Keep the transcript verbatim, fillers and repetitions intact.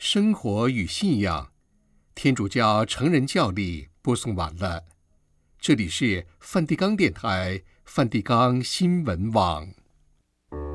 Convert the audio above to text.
生活与信仰，天主教成人教理播送完了。这里是梵蒂冈电台、梵蒂冈新闻网。